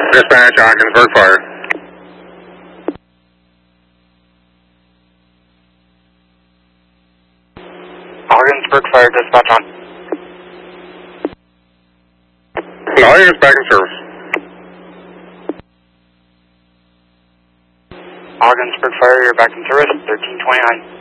Dispatch, Ogdensburg Fire. Ogdensburg Fire, dispatch on. All units back in service. Ogdensburg Fire, you're back in service, 1329.